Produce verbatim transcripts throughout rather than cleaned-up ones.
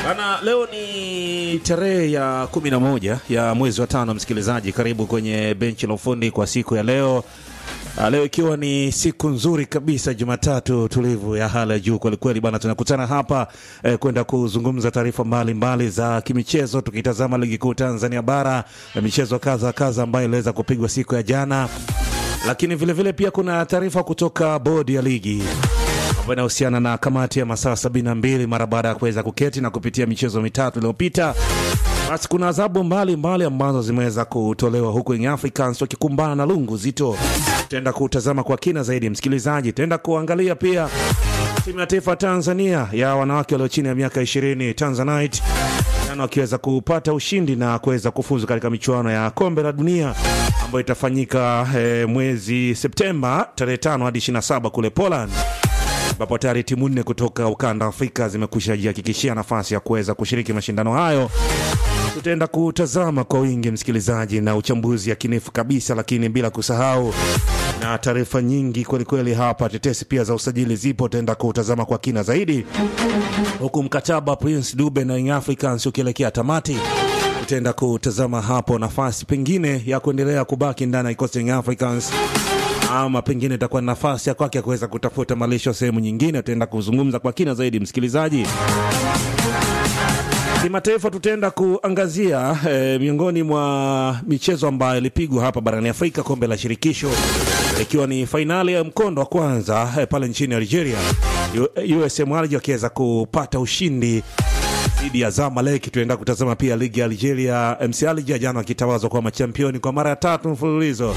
Bana, leo ni tarehe ya kumi na moja ya mwezi wa tano. Msikilizaji, karibu kwenye benchi la ufundi kwa siku ya leo. Leo ikiwa ni siku nzuri kabisa, Jumatatu tulivu ya hali ya juu kweli kweli bana. Tunakutana hapa eh, kwenda kuzungumza taarifa mbalimbali za kimichezo, tukitazama ligi kuu Tanzania bara, eh, michezo kadha kadha ambayo iliweza kupigwa siku ya jana. Lakini vile vile pia kuna taarifa kutoka bodi ya ligi ambayo inahusiana na kamati ya masaa sabini na mbili mara baada ya kuweza kuketi na kupitia michezo mitatu iliyopita. Basi kuna adhabu mbalimbali ambazo zimeweza kutolewa huku Young Africans wakikumbana na lungu zito. Tutaenda kutazama kwa kina zaidi msikilizaji. Tutaenda kuangalia pia timu ya taifa Tanzania ya wanawake walio chini ya miaka ishirini, Tanzanite, jana wakiweza kupata ushindi na kuweza kufuzu katika michuano ya kombe la dunia ambayo itafanyika eh, mwezi Septemba tarehe tano hadi ishirini na saba kule Poland, ambapo tayari timu nne kutoka ukanda Afrika zimekwisha jihakikishia nafasi ya kuweza kushiriki mashindano hayo. Tutaenda kutazama kwa wingi msikilizaji na uchambuzi ya kinefu kabisa, lakini bila kusahau na taarifa nyingi kweli kweli hapa. Tetesi pia za usajili zipo, tutaenda kutazama kwa kina zaidi, huku mkataba Prince Dube na Young Africans ukielekea tamati. Tutaenda kutazama hapo nafasi pengine ya kuendelea kubaki ndani ya kikosi cha Young Africans, ama pengine itakuwa nafasi ya kwake kuweza kutafuta malisho sehemu nyingine. Tutaenda kuzungumza kwa kina zaidi msikilizaji. Kimataifa tutaenda kuangazia eh, miongoni mwa michezo ambayo ilipigwa hapa barani Afrika, kombe la shirikisho, ikiwa ni finali ya mkondo wa kwanza eh, pale nchini Algeria. U S M Alger wakiweza kupata ushindi dhidi ya Zamalek. Tutaenda kutazama pia ligi ya Algeria, M C Alger jana wakitawazwa kwa machampioni kwa mara ya tatu mfululizo.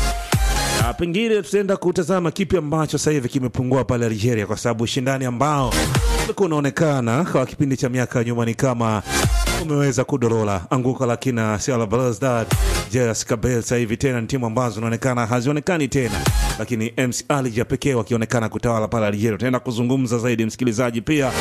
Na pengine tutaenda kutazama kipi ambacho sasa hivi kimepungua pale Algeria, kwa sababu ushindani ambao ulikuwa unaonekana kwa kipindi cha miaka nyuma ni kama umeweza kudorola anguka, lakini Sela Belouizdad, J S Kabylie sasa hivi tena ni timu ambazo zinaonekana hazionekani tena, lakini M C Alger pekee wakionekana kutawala pale Algeria. Tutaenda kuzungumza zaidi msikilizaji pia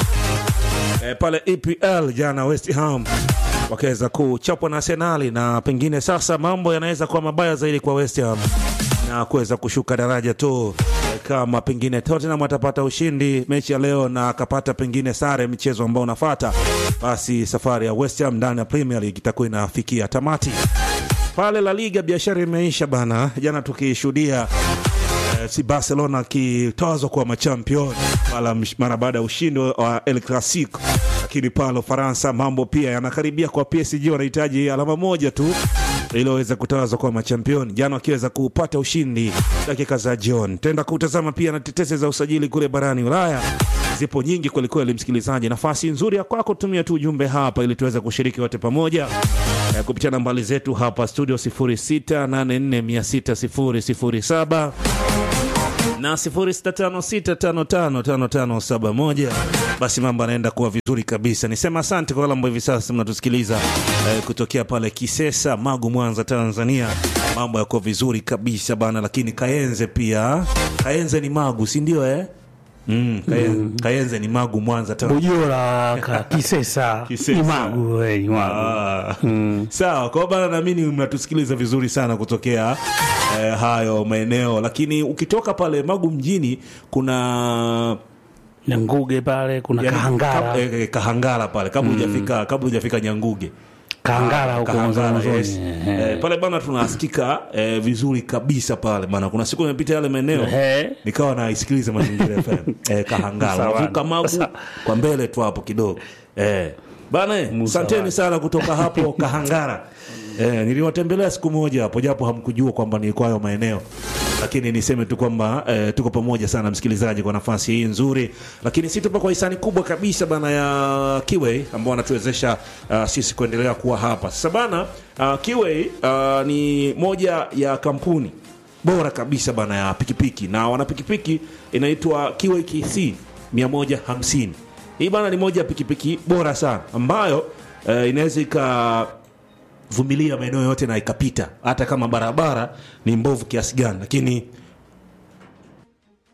e, pale E P L jana West Ham wakaweza kuchapwa na Arsenal, na pengine sasa mambo yanaweza kuwa mabaya zaidi kwa West Ham na kuweza kushuka daraja tu kama pengine Tottenham atapata ushindi mechi ya leo na akapata pengine sare michezo ambao unafuata, basi safari ya West Ham ndani ya Premier League itakuwa inafikia tamati. Pale La Liga biashara imeisha bana, jana tukishuhudia eh, si Barcelona kitawazwa kwa machampion mara baada ya ushindi wa El Clasico. Lakini pale Ufaransa mambo pia yanakaribia kwa P S G, wanahitaji alama moja tu ili waweze kutawazwa kwa machampion, jana wakiweza kupata ushindi dakika za jioni. Tenda kutazama pia na tetesi za usajili kule barani Ulaya, zipo nyingi kweli kweli msikilizaji. Nafasi nzuri ya kwako, tumia tu ujumbe hapa ili tuweze kushiriki wote pamoja e, kupitia nambari zetu hapa studio sifuri sita nane nne sita sifuri sifuri saba na sifuri sita tano sita tano tano tano tano saba moja. Basi mambo yanaenda kuwa vizuri kabisa. Nisema asante kwa wale ambao hivi sasa mnatusikiliza eh, kutokea pale Kisesa, Magu, Mwanza, Tanzania. Mambo yako vizuri kabisa bana, lakini Kayenze pia. Kayenze ni Magu, si ndio eh? Mm, Kayenze, mm. Kayenze ni Magu, Mwanza, Tanzania. Bujora ka Kisesa, Kisesa. Ni Magu, eh, ni Magu. Ah. Mm. Sawa, kwa bana naamini mnatusikiliza vizuri sana kutokea eh, hayo maeneo. Lakini ukitoka pale Magu mjini kuna Nyanguge pale, kuna yani, Kahangara. Eh, Kahangara pale kabla hujafika mm. kabla hujafika Nyanguge. Kahangara huko Mwanza. Yes. Eh, pale bana tunasikika eh, vizuri kabisa pale bana. Kuna siku nimepita yale maeneo nikawa naisikiliza Mazingira F M. Eh, Kahangara. Unavuka Magu kwa mbele tu hapo kidogo. Eh, bana asanteni sana kutoka hapo Kahangara. Eh, niliwatembelea siku moja hapo japo hamkujua kwamba nilikuwa hayo maeneo. Lakini niseme tu kwamba eh, tuko pamoja sana msikilizaji kwa nafasi hii nzuri. Lakini sisi tupo kwa hisani kubwa kabisa bana ya Kiway ambao wanatuwezesha uh, sisi kuendelea kuwa hapa. Sasa bana uh, Kiway uh, ni moja ya kampuni bora kabisa bana ya pikipiki, na wana pikipiki inaitwa Kiway K C mia moja hamsini. Hii bana ni moja ya pikipiki bora sana ambayo uh, inaweza ika vumilia maeneo yote na ikapita hata kama barabara ni mbovu kiasi gani. Lakini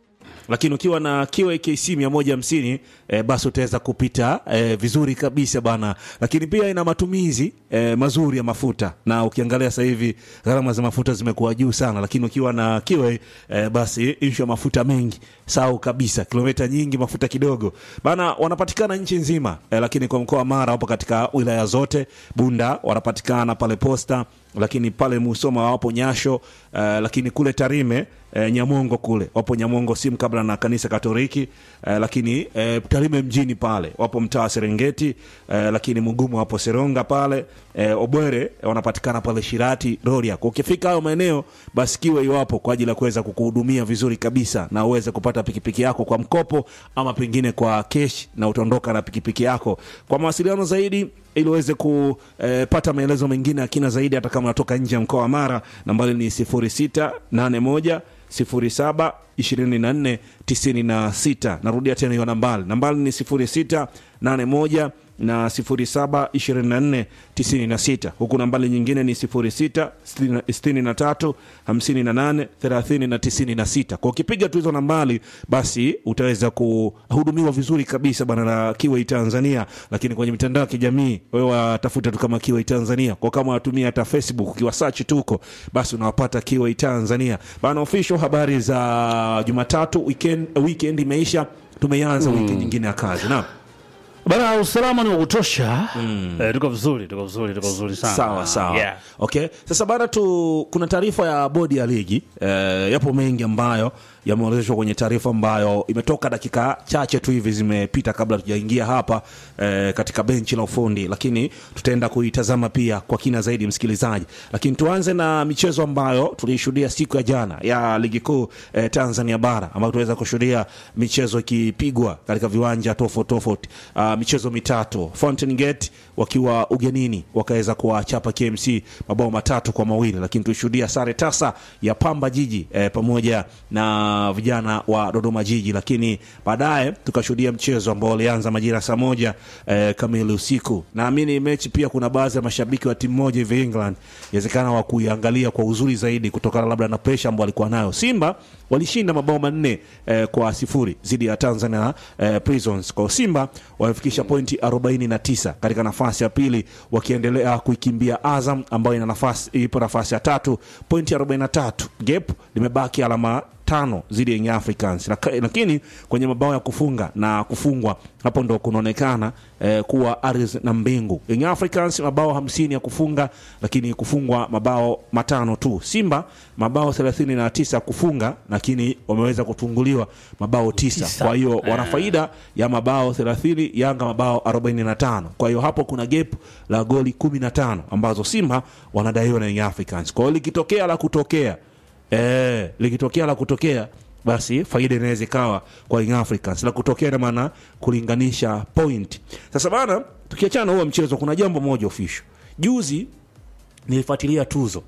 lakini ukiwa na Q A K C mia moja hamsini eh, basi utaweza kupita eh, vizuri kabisa bana. Lakini pia ina matumizi eh, mazuri ya mafuta, na ukiangalia sasa hivi gharama za mafuta zimekuwa juu sana, lakini ukiwa na Q A eh, basi issue ya mafuta mengi sawa kabisa, kilomita nyingi mafuta kidogo bana. Wanapatikana nchi nzima eh, lakini kwa mkoa wa Mara wapo katika wilaya zote. Bunda wanapatikana pale Posta, lakini pale Musoma wapo Nyasho, uh, lakini kule Tarime uh, Nyamongo kule wapo Nyamongo simu kabla na kanisa Katoliki, uh, lakini uh, Tarime mjini pale wapo mtaa Serengeti, uh, lakini Mugumu wapo Seronga pale, uh, Obwere uh, wanapatikana pale Shirati Rorya. Kwa ukifika hayo maeneo basi Kiwe iwapo kwa ajili ya kuweza kukuhudumia vizuri kabisa na uweze kupata pikipiki yako kwa mkopo ama pengine kwa cash na utaondoka na pikipiki yako. Kwa mawasiliano zaidi ili uweze kupata maelezo mengine akina zaidi hata kama unatoka nje ya mkoa wa Mara, nambari ni sifuri sita nane moja sifuri saba ishirini na nne tisini na sita. Narudia tena hiyo nambari. Nambari ni sifuri sita nane moja na sifuri saba ishirini na nne tisini na sita. Huku nambari nyingine ni sifuri sita sitini na tatu hamsini na nane thelathini na tisini na sita. Kwa ukipiga tu hizo nambari basi utaweza kuhudumiwa vizuri kabisa bana na Kiway Tanzania. Lakini kwenye mitandao ya kijamii wewe watafuta tu kama Kiway Tanzania. Kwa kama unatumia hata Facebook ukiwa search tuko basi unawapata Kiway Tanzania. Bana official habari za Jumatatu, weekend weekend imeisha, tumeanza mm. weekend nyingine ya kazi. Naam. Bana usalama ni wa kutosha. Mm. Eh, tuko vizuri, tuko vizuri, tuko vizuri sana. Sawa sawa. Yeah. Okay. Sasa bana tu kuna taarifa ya bodi ya ligi. Eh, yapo mengi ambayo yameelezwa kwenye taarifa ambayo imetoka dakika chache tu hivi zimepita kabla tujaingia hapa eh, katika benchi la ufundi, lakini tutaenda kuitazama pia kwa kina zaidi msikilizaji. Lakini tuanze na michezo ambayo tulishuhudia siku ya jana ya ligi kuu eh, Tanzania bara, ambayo tuweza kushuhudia michezo ikipigwa katika viwanja tofauti tofauti. Uh, michezo mitatu. Fountain Gate wakiwa ugenini wakaweza kuwachapa K M C mabao matatu kwa mawili, lakini tulishuhudia sare tasa ya Pamba Jiji eh, pamoja na vijana wa Dodoma Jiji. Lakini baadaye tukashuhudia mchezo ambao ulianza majira saa moja eh, kamili usiku. Naamini mechi pia kuna baadhi ya mashabiki wa timu moja hivi England inawezekana wa kuiangalia kwa uzuri zaidi kutokana labda na pressure ambayo walikuwa nayo. Simba walishinda mabao manne eh, kwa sifuri dhidi ya Tanzania eh, Prisons. Kwa Simba wamefikisha pointi arobaini na tisa katika nafasi ya pili, wakiendelea kuikimbia Azam ambayo ina nafasi ipo nafasi ya tatu pointi arobaini na tatu. Gap limebaki alama tano zidi ya Young Africans. Lakini kwenye mabao ya kufunga na kufungwa hapo ndo kunaonekana eh, kuwa ardhi na mbingu. Young Africans mabao hamsini ya kufunga, lakini kufungwa mabao matano tu. Simba mabao thelathini na tisa kufunga, lakini wameweza kutunguliwa mabao tisa. Kwa hiyo wana faida ya mabao thelathini, Yanga mabao arobaini na tano. Kwa hiyo hapo kuna gap la goli kumi na tano ambazo Simba wanadaiwa na Young Africans. Kwa hiyo likitokea la kutokea Eh, likitokea la kutokea basi faida inaweza ikawa kwa Young Africans. La kutokea na maana kulinganisha point. Sasa bana, tukiachana na huo mchezo kuna jambo moja official. Juzi nilifuatilia tuzo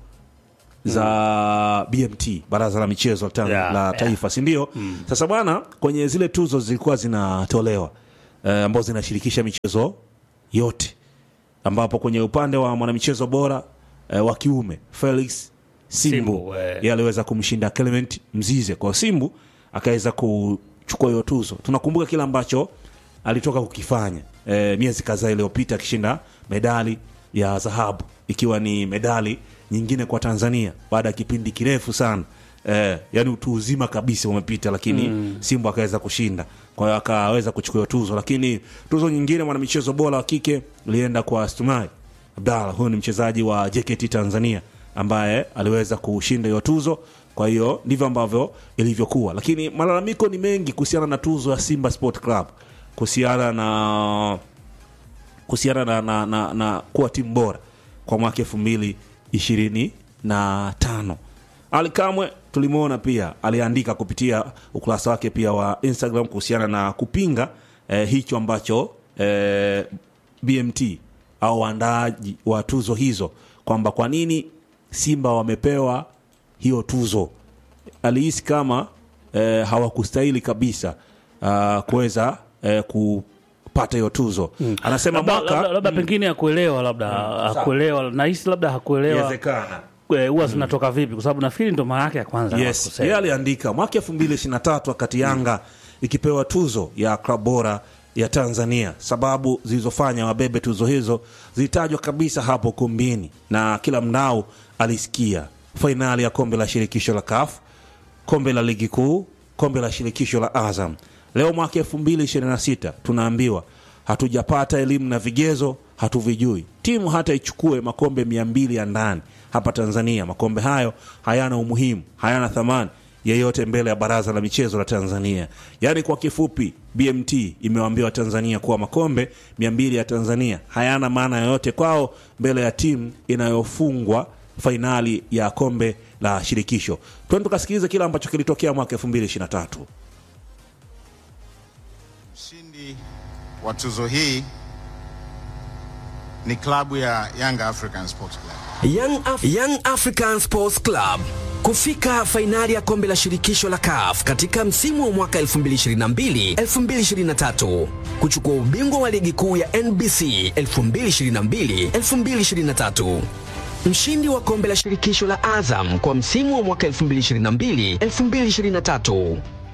za mm. B M T, Baraza la Michezo la, yeah, la Taifa, yeah. si ndio? Mm. Sasa bana, kwenye zile tuzo zilikuwa zinatolewa eh, ambazo zinashirikisha michezo yote, ambapo kwenye upande wa mwanamichezo bora eh, wa kiume Felix Simbu, Simbu yeye aliweza kumshinda Clement Mzize. Kwa Simbu akaweza kuchukua hiyo tuzo. Tunakumbuka kila ambacho alitoka kukifanya e, miezi kadhaa iliyopita akishinda medali ya dhahabu, ikiwa ni medali nyingine kwa Tanzania baada ya kipindi kirefu sana. Eh, yani utu uzima kabisa umepita, lakini mm. Simbu akaweza kushinda. Kwa hiyo akaweza kuchukua tuzo. Lakini tuzo nyingine mwana michezo bora wa kike ilienda kwa Stumai Abdalla. Huyo ni mchezaji wa J K T Tanzania ambaye aliweza kushinda hiyo tuzo. Kwa hiyo ndivyo ambavyo ilivyokuwa. Lakini malalamiko ni mengi kuhusiana na tuzo ya Simba Sport Club, kuhusiana na kuhusiana na, na, na, na kuwa timu bora kwa mwaka elfu mbili ishirini na tano. Ali Kamwe tulimuona pia aliandika kupitia ukurasa wake pia wa Instagram kuhusiana na kupinga eh, hicho ambacho eh, B M T au waandaaji wa tuzo hizo, kwamba kwa nini Simba wamepewa hiyo tuzo. Alihisi kama eh, hawakustahili kabisa uh, kuweza eh, kupata hiyo tuzo. Mm. Anasema labda, mwaka labda, labda mm. pengine hakuelewa, labda mm. hakuelewa, nahisi labda hakuelewa. Inawezekana. huwa zinatoka vipi, kwa sababu nafikiri ndo mara yake ya kwanza. Yes, yeye aliandika mwaka elfu mbili ishirini na tatu wakati Yanga mm. ikipewa tuzo ya klabu bora ya Tanzania, sababu zilizofanya wabebe tuzo hizo zilitajwa kabisa hapo kumbini na kila mnao alisikia: fainali ya kombe la shirikisho la C A F, kombe la ligi kuu, kombe la shirikisho la Azam. Leo mwaka elfu mbili ishirini na sita tunaambiwa hatujapata elimu na vigezo, hatuvijui. Timu hata ichukue makombe mia mbili ya ndani hapa Tanzania, makombe hayo hayana umuhimu, hayana thamani yeyote mbele ya Baraza la Michezo la Tanzania. Yaani kwa kifupi, B M T imewaambia Tanzania kuwa makombe mia mbili ya Tanzania hayana maana yoyote kwao mbele ya timu inayofungwa fainali ya kombe la shirikisho. Twende tukasikilize kila ambacho kilitokea mwaka elfu mbili ishirini na tatu. Mshindi wa tuzo hii ni klabu ya Young African Sports Club. Young, Af Young African Sports Club kufika fainali ya kombe la shirikisho la C A F katika msimu wa mwaka elfu mbili ishirini na mbili elfu mbili ishirini na tatu, kuchukua ubingwa wa ligi kuu ya N B C elfu mbili ishirini na mbili elfu mbili ishirini na tatu, mshindi wa kombe la shirikisho la Azam kwa msimu wa mwaka elfu mbili ishirini na mbili elfu mbili ishirini na tatu.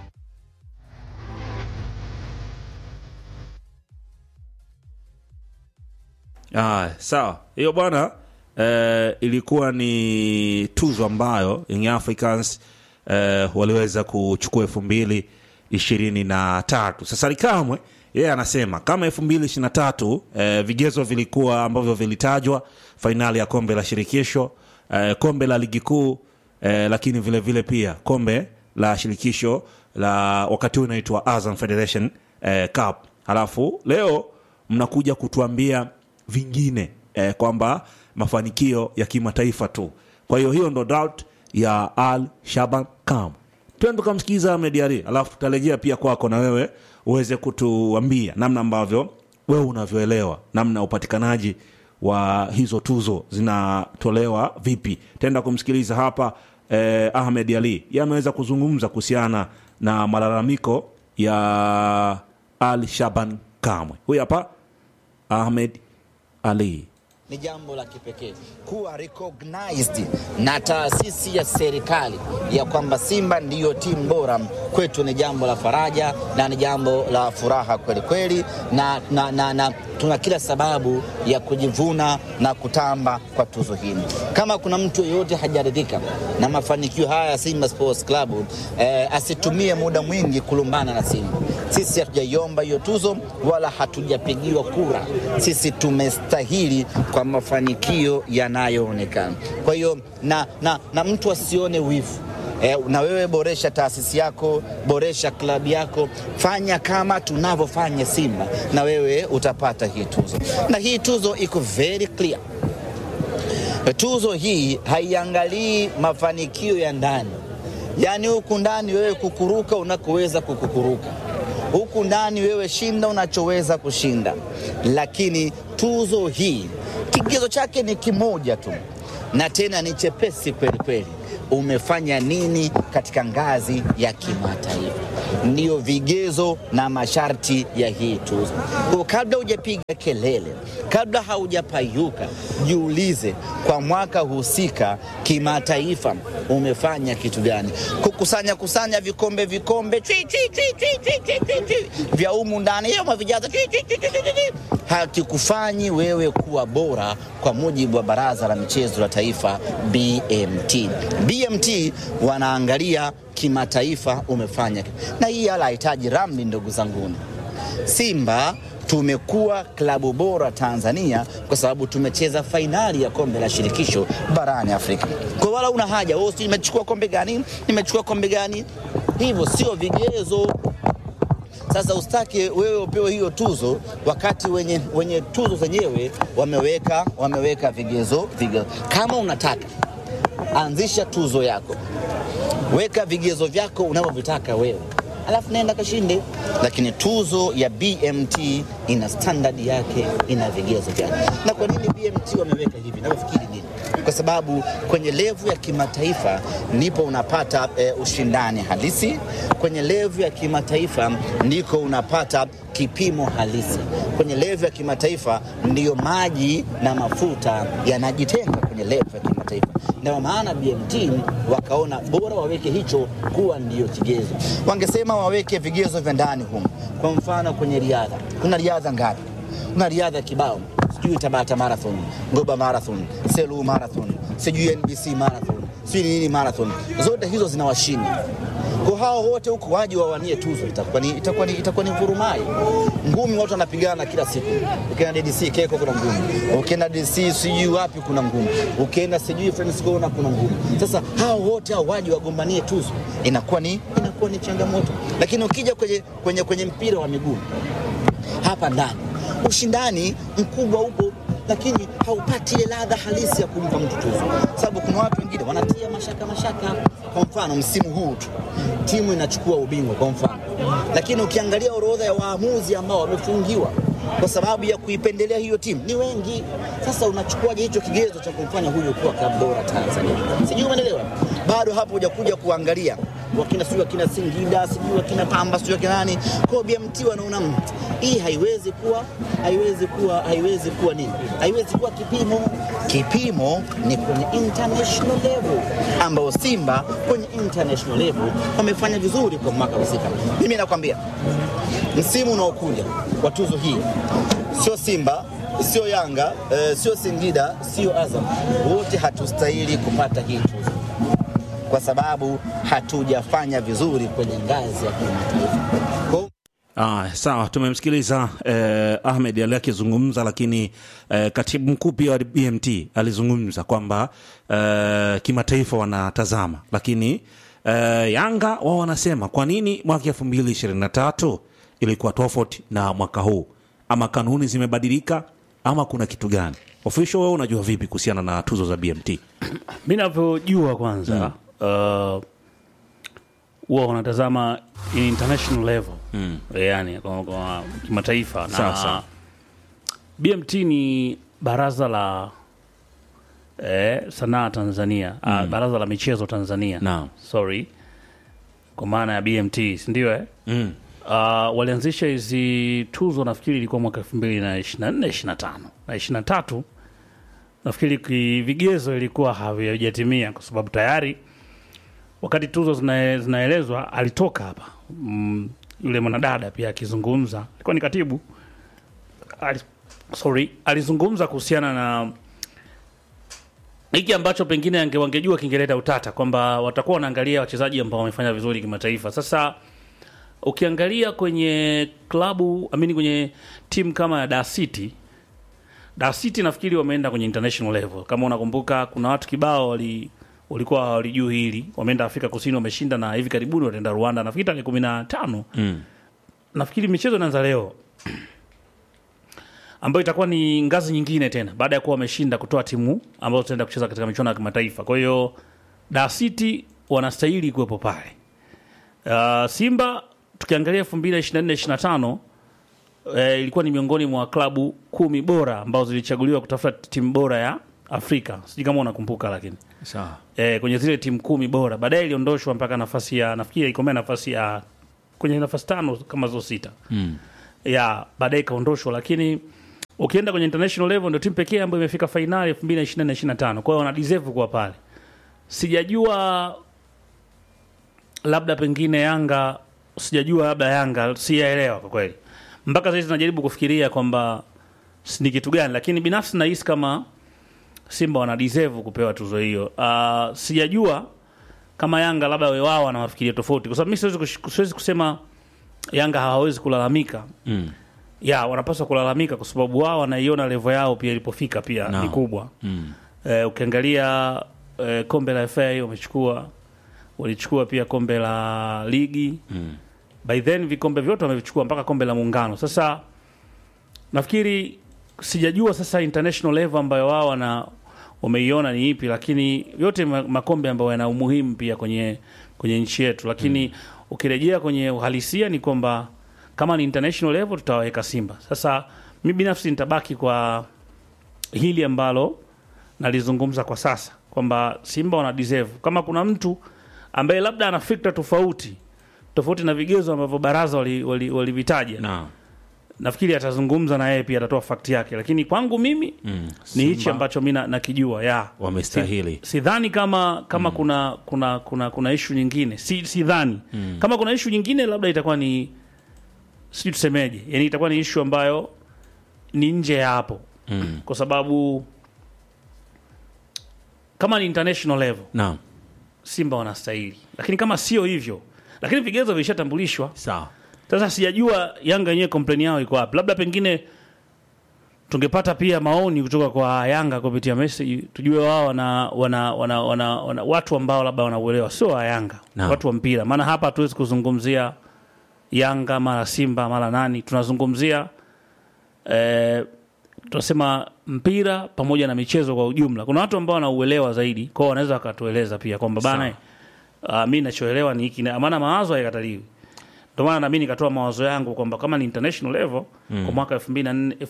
Ah, sawa. Hiyo bwana eh, ilikuwa ni tuzo ambayo Young Africans eh, waliweza kuchukua elfu mbili ishirini na tatu. Sasa Likamwe yeye anasema kama elfu mbili ishirini na tatu eh, vigezo vilikuwa ambavyo vilitajwa: fainali ya kombe la shirikisho, eh, kombe la ligi kuu, eh, lakini vile vile pia kombe la shirikisho la wakati huu inaitwa Azam Federation eh, Cup. Halafu leo mnakuja kutuambia vingine eh, kwamba mafanikio ya kimataifa tu. Kwa hiyo hiyo ndo doubt ya Al Shaban Kam. Twende kumsikiza Ahmed Ali, alafu tutarejea pia kwako na wewe uweze kutuambia namna ambavyo wewe unavyoelewa namna upatikanaji wa hizo tuzo zinatolewa vipi. Tenda kumsikiliza hapa eh, Ahmed Ali. Yeye ameweza kuzungumza kuhusiana na malalamiko ya Al Shaban Kamwe. Huyu hapa Ahmed Ali. Ni jambo la kipekee kuwa recognized na taasisi ya serikali ya kwamba Simba ndiyo timu bora. Kwetu ni jambo la faraja na ni jambo la furaha kweli kweli, na, na, na, na tuna kila sababu ya kujivuna na kutamba kwa tuzo hili. Kama kuna mtu yeyote hajaridhika na mafanikio haya ya Simba Sports Club, eh, asitumie muda mwingi kulumbana na Simba. Sisi hatujaiomba hiyo tuzo wala hatujapigiwa kura. Sisi tumestahili kwa mafanikio yanayoonekana. Kwa hiyo na, na, na mtu asione wivu. E, na wewe boresha taasisi yako, boresha klabu yako, fanya kama tunavyofanya Simba na wewe utapata hii tuzo. Na hii tuzo iko very clear. Tuzo hii haiangalii mafanikio ya ndani. Yaani huku ndani wewe kukuruka unakoweza kukuruka. Huku ndani wewe shinda unachoweza kushinda. Lakini tuzo hii kigezo chake ni kimoja tu, na tena ni chepesi kweli kweli: umefanya nini katika ngazi ya kimataifa. Ndio vigezo na masharti ya hii tuzo. Kwa kabla hujapiga kelele, kabla haujapayuka, jiulize kwa mwaka husika kimataifa umefanya kitu gani. Kukusanya kusanya vikombe vikombe twi twi twi twi twi twi vya umu ndani hiyo mavijaza twi twi twi twi hakikufanyi wewe kuwa bora kwa mujibu wa Baraza la Michezo la Taifa B M T. B M T wanaangalia kimataifa umefanya. Na hii hala hitaji ramli ndugu zanguni. Simba tumekuwa klabu bora Tanzania kwa sababu tumecheza fainali ya kombe la shirikisho barani Afrika. Kwa wala una haja wewe nimechukua kombe gani, nimechukua kombe gani, hivyo sio vigezo. Sasa ustake wewe upewe hiyo tuzo wakati wenye wenye tuzo zenyewe wameweka wameweka vigezo vigezo. Kama unataka anzisha tuzo yako, weka vigezo vyako unavyotaka wewe, alafu nenda kashinde. Lakini tuzo ya B M T ina standard yake, ina vigezo vyake. Na kwa nini B M T wameweka hivi? Na wafikiri nini? kwa sababu kwenye levu ya kimataifa ndipo unapata e, ushindani halisi. Kwenye levu ya kimataifa ndiko unapata kipimo halisi. Kwenye levu ya kimataifa ndiyo maji na mafuta yanajitenga kwenye levu ya kimataifa. Ndio maana B M T wakaona bora waweke hicho kuwa ndiyo kigezo. Wangesema waweke vigezo vya ndani humu. Kwa mfano kwenye riadha, kuna riadha ngapi? Kuna riadha kibao. Sijui Tabata Marathon, Goba Marathon, Selu Marathon, sijui N B C Marathon, sijui nini Marathon. Zote hizo zina washindi. Kwa hao wote huko waje wawanie tuzo, itakuwa ni itakuwa ni itakuwa ni vurumai. Ngumi watu wanapigana kila siku. Ukienda D D C Keko kuna ngumi. Ukienda D D C sijui wapi kuna ngumi. Ukienda sijui Friends Corner kuna ngumi. Sasa hao wote hao waje wagombanie tuzo. Inakuwa ni inakuwa ni changamoto. Lakini ukija kwenye kwenye kwenye mpira wa miguu hapa ndani ushindani mkubwa upo, lakini haupati ile ladha halisi ya kumpa mtu tuzo. Sababu kuna watu wengine wanatia mashaka mashaka. Kwa mfano msimu huu tu timu inachukua ubingwa kwa mfano, lakini ukiangalia orodha ya waamuzi ambao wamefungiwa kwa sababu ya kuipendelea hiyo timu ni wengi. Sasa unachukuaje hicho kigezo cha kumfanya huyu kuwa klabu bora Tanzania? Sijui umeelewa. Bado hapo hujakuja kuangalia wakina sio wakina Singida, sio wakina Pamba, sio wakina nani. Kwa B M T wanaona hii haiwezi kuwa haiwezi kuwa haiwezi kuwa nini? Haiwezi kuwa kipimo. Kipimo ni kwenye international level, ambao Simba kwenye international level wamefanya vizuri kwa mwaka husika. Mimi nakwambia msimu unaokuja wa tuzo hii sio Simba, sio Yanga, e, sio Singida, sio Azam, wote hatustahili kupata hii tuzo kwa sababu hatujafanya vizuri kwenye ngazi ya kimataifa. Ah, sawa, tumemsikiliza eh, Ahmed Ali akizungumza, lakini eh, katibu mkuu pia wa B M T alizungumza kwamba eh, kimataifa wanatazama, lakini eh, Yanga wao wanasema kwa nini mwaka elfu mbili ishirini na tatu ilikuwa tofauti na mwaka huu, ama kanuni zimebadilika ama kuna kitu gani? Official, wewe unajua vipi kuhusiana na tuzo za B M T? Mimi ninavyojua kwanza mm. uh, wao wanatazama international level mm. yani kwa, kwa kimataifa. Na sasa B M T ni baraza la eh, sanaa Tanzania mm. uh, baraza la michezo Tanzania no. sorry kwa maana ya B M T, si ndio eh? mm. uh, walianzisha hizi tuzo nafikiri ilikuwa mwaka elfu mbili ishirini na nne ishirini na tano na ishirini na tatu nafikiri vigezo ilikuwa havijatimia, kwa sababu tayari wakati tuzo zina, zinaelezwa alitoka hapa mm, yule mwanadada pia akizungumza, alikuwa ni katibu ali, sorry alizungumza kuhusiana na hiki ambacho pengine ange wangejua kingeleta utata, kwamba watakuwa wanaangalia wachezaji ambao wamefanya vizuri kimataifa. Sasa ukiangalia kwenye klabu amini kwenye timu kama ya Dar City, Dar City nafikiri wameenda kwenye international level. Kama unakumbuka kuna watu kibao wali walikuwa walijua hili, wameenda Afrika Kusini wameshinda, na hivi karibuni wataenda Rwanda nafikiri tarehe kumi na tano. Mm. Nafikiri michezo inaanza leo ambayo itakuwa ni ngazi nyingine tena baada ya kuwa wameshinda kutoa timu ambazo zitaenda kucheza katika michuano ya kimataifa. Kwa hiyo Dar City wanastahili kuwepo pale. Uh, Simba tukiangalia elfu mbili ishirini na nne ishirini na tano eh, ilikuwa ni miongoni mwa klabu kumi bora ambazo zilichaguliwa kutafuta timu bora ya Afrika. Sijui kama unakumbuka, lakini sawa. Eh, kwenye zile timu kumi bora baadaye iliondoshwa mpaka nafasi ya nafikiri ikomea nafasi ya kwenye nafasi tano kama zo sita. Mm. Ya baadaye kaondoshwa, lakini ukienda kwenye international level ndio timu pekee ambayo imefika finali elfu mbili ishirini na nne ishirini na tano. Kwa hiyo wana deserve kuwa pale. Sijajua labda pengine Yanga, sijajua labda Yanga siyaelewa kwa kweli. Mpaka sasa tunajaribu kufikiria kwamba ni kitu gani, lakini binafsi nahisi kama Simba wana deserve kupewa tuzo hiyo. Uh, sijajua kama Yanga labda wao wana mafikirio tofauti, kwa sababu mimi siwezi siwezi kusema Yanga hawawezi kulalamika. Mm. Ya wanapaswa kulalamika kwa sababu wao wanaiona level yao pia ilipofika pia no. ni kubwa. Mm. Uh, ukiangalia uh, kombe la F A wamechukua, walichukua pia kombe la ligi. Mm. By then vikombe vyote wamevichukua mpaka kombe la muungano. Sasa nafikiri sijajua sasa international level ambayo wao wana wameiona ni ipi, lakini yote makombe ambayo yana umuhimu pia kwenye kwenye nchi yetu, lakini mm. ukirejea kwenye uhalisia ni kwamba kama ni international level tutaweka Simba. Sasa mimi binafsi nitabaki kwa hili ambalo nalizungumza kwa sasa kwamba Simba wana deserve. Kama kuna mtu ambaye labda ana fikra tofauti tofauti na vigezo ambavyo baraza walivitaja, wali, wali Naam. nafikiri atazungumza na yeye pia atatoa fact yake, lakini kwangu mimi Mm. ni hichi ambacho mimi nakijua. Ya Wamestahili. Sidhani si kama kama mm. kuna kuna kuna kuna issue nyingine. Si sidhani. Mm. Kama kuna issue nyingine labda itakuwa ni sijui tusemeje. Yaani itakuwa ni issue ambayo ni nje ya hapo. Mm. Kwa sababu kama ni international level. Naam. Simba wanastahili. Lakini kama sio hivyo, lakini vigezo vishatambulishwa. Sawa. Sasa sijajua Yanga yenyewe complain yao iko wapi. Labda pengine tungepata pia maoni kutoka kwa Yanga kupitia message, tujue wao wana wana, wana, wana, wana watu ambao labda wanauelewa, sio wa Yanga, no. watu wa mpira. Maana hapa hatuwezi kuzungumzia Yanga mara Simba mara nani, tunazungumzia eh, tunasema mpira pamoja na michezo kwa ujumla. Kuna watu ambao wanauelewa zaidi, kwa wanaweza wakatueleza pia kwamba bana uh, mimi ninachoelewa ni hiki, maana mawazo hayakataliwi. Ndio maana na mimi nikatoa mawazo yangu kwamba kama ni international level mm. kwa mwaka elfu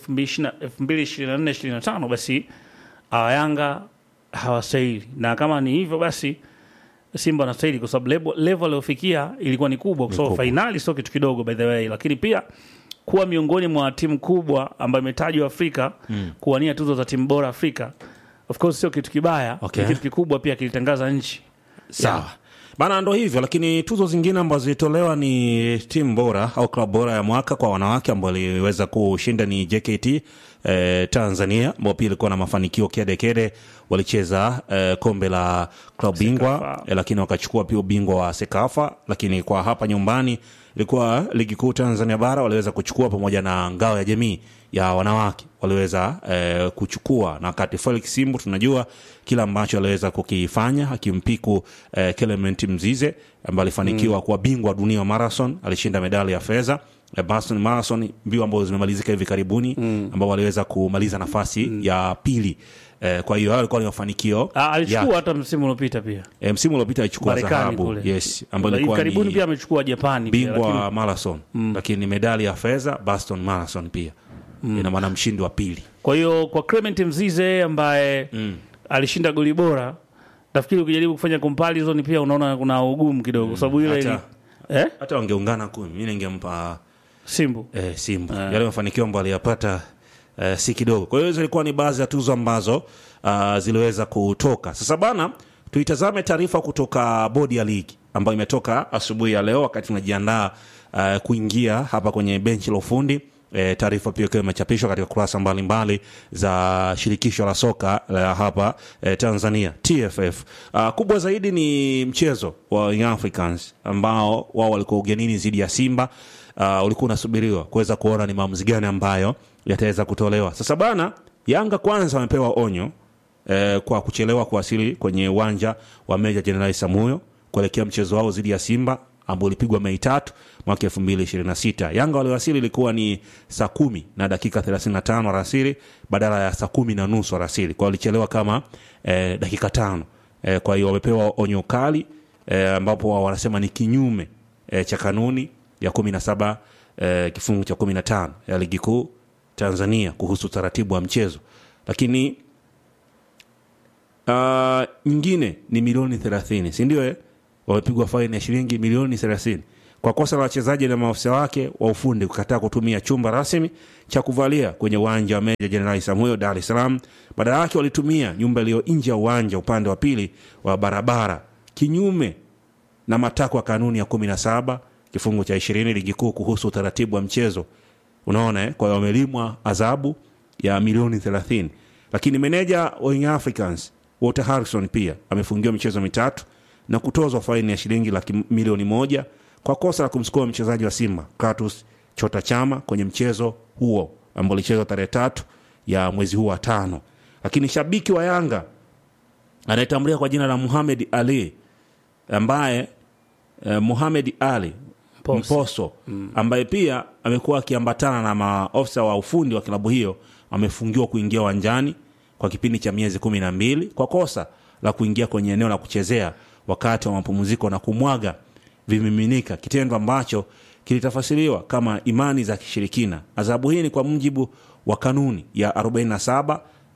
mbili ishirini na nne ishirini na tano basi uh, Yanga hawastahili, na kama ni hivyo basi Simba wanastahili, kwa sababu level level aliyofikia ilikuwa ni kubwa, kwa sababu finali sio kitu kidogo by the way, lakini pia kuwa miongoni mwa timu kubwa ambayo imetajwa Afrika mm. kuwania tuzo za timu bora Afrika, of course sio kitu kibaya, okay. Kitu kikubwa pia kilitangaza nchi. Sawa. Yeah. Bana, ndo hivyo, lakini tuzo zingine ambazo zilitolewa ni timu bora au klabu bora ya mwaka kwa wanawake ambao waliweza kushinda ni J K T eh, Tanzania, ambao pia ilikuwa na mafanikio kede kede, walicheza eh, kombe la klabu bingwa eh, lakini wakachukua pia ubingwa wa Sekafa. Lakini kwa hapa nyumbani ilikuwa ligi kuu Tanzania bara, waliweza kuchukua pamoja na ngao ya jamii ya wanawake waliweza eh, kuchukua, na wakati Felix Simbu tunajua kila ambacho aliweza kukifanya, akimpiku eh, Clement Mzize ambaye alifanikiwa mm. kuwa bingwa dunia wa marathon, alishinda medali ya fedha eh, Boston Marathon, mbio ambazo zimemalizika hivi karibuni mm. ambao waliweza kumaliza nafasi mm. ya pili. Eh, kwa hiyo alikuwa ni mafanikio. Ah, alichukua hata msimu uliopita pia. Eh, msimu uliopita alichukua dhahabu. Yes, ambayo ilikuwa karibuni pia amechukua Japani bingwa wa lakini... marathon mm. lakini medali ya fedha Boston Marathon pia. Mm. Ina maana mshindi wa pili. Kwa hiyo kwa Clement Mzize ambaye mm. alishinda goli bora, nafikiri ukijaribu kufanya comparison pia unaona kuna ugumu kidogo, kwa mm. sababu ile hata, eh hata wangeungana kumi mimi ningempa Simbu. Eh, Simbu. Eh. Yale mafanikio ambayo aliyapata eh, si kidogo. Kwa hiyo zilikuwa ni baadhi ya tuzo ambazo uh, ziliweza kutoka. Sasa bana, tuitazame taarifa kutoka bodi ya ligi ambayo imetoka asubuhi ya leo wakati tunajiandaa uh, kuingia hapa kwenye benchi la ufundi. E, taarifa pia ikiwa imechapishwa katika kurasa mbalimbali za shirikisho la soka la hapa e, Tanzania T F F. Uh, kubwa zaidi ni mchezo wa Young Africans ambao wao walikuwa ugenini dhidi ya Simba. Uh, ulikuwa unasubiriwa kuweza kuona ni maamuzi gani ambayo yataweza kutolewa. Sasa bana, Yanga kwanza wamepewa onyo e, kwa kuchelewa kuwasili kwenye uwanja wa Meja Jenerali Samuyo kuelekea mchezo wao dhidi ya Simba ambao ulipigwa Mei tatu mwaka elfu mbili ishirini na sita. Yanga waliwasili ilikuwa ni saa kumi na dakika thelathini na tano alasiri badala ya saa kumi na nusu alasiri. Kwa walichelewa kama eh, dakika tano. Eh, kwa hiyo wamepewa onyo kali eh, ambapo wao wanasema ni kinyume eh, cha kanuni ya kumi na saba eh, kifungu cha kumi na tano ya ligi kuu Tanzania kuhusu taratibu wa mchezo. Lakini uh, nyingine ni milioni thelathini, si ndio eh? Wamepigwa faini ya shilingi milioni thelathini kwa kosa la wachezaji na maafisa wake wa ufundi kukataa kutumia chumba rasmi cha kuvalia kwenye uwanja wa Meja Jenerali Samuyo Dar es Salaam. Badala yake walitumia nyumba iliyo nje ya uwanja upande wa pili wa barabara, kinyume na matakwa kanuni ya kumi na saba kifungu cha ishirini ligi kuu kuhusu utaratibu wa mchezo. Unaona eh? Kwa hiyo wamelimwa adhabu ya milioni thelathini. Lakini meneja wa Young Africans Walter Harrison pia amefungiwa michezo mitatu na kutozwa faini ya shilingi laki milioni moja kwa kosa la kumsukuma mchezaji wa Simba Kratos Chota Chama kwenye mchezo huo ambao ulichezwa tarehe tatu ya mwezi huu wa tano. Lakini shabiki wa Yanga anayetambuliwa kwa jina la Mohamed Ali ambaye eh, Mohamed Ali Mposo, Mposo mm. ambaye pia amekuwa akiambatana na maofisa wa ufundi wa klabu hiyo, amefungiwa kuingia uwanjani kwa kipindi cha miezi kumi na mbili kwa kosa la kuingia kwenye eneo la kuchezea wakati wa mapumziko na kumwaga vimiminika, kitendo ambacho kilitafasiriwa kama imani za kishirikina. Adhabu hii ni kwa mujibu wa kanuni ya arobaini na saba